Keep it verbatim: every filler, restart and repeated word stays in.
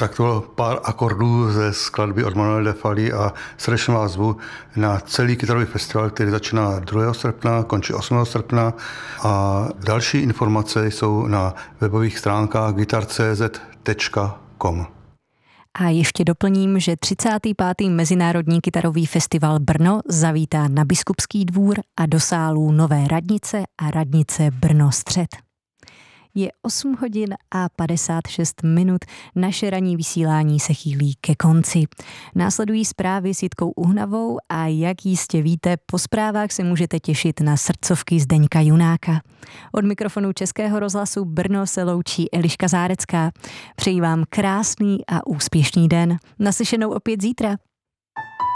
Tak to bylo pár akordů ze skladby od Manuela de Falla a srdečnou vazbu na celý kytarový festival, který začíná druhého srpna, končí osmého srpna a další informace jsou na webových stránkách guitar tečka cé zet tečka com. A ještě doplním, že třicátý pátý Mezinárodní kytarový festival Brno zavítá na Biskupský dvůr a do sálů Nové radnice a radnice Brno Střed. Je osm hodin a padesát šest minut, naše ranní vysílání se chýlí ke konci. Následují zprávy s Jitkou Uhnavou a jak jistě víte, po zprávách se můžete těšit na srdcovky Zdeňka Junáka. Od mikrofonu Českého rozhlasu Brno se loučí Eliška Zárecká. Přeji vám krásný a úspěšný den. Naslyšenou opět zítra.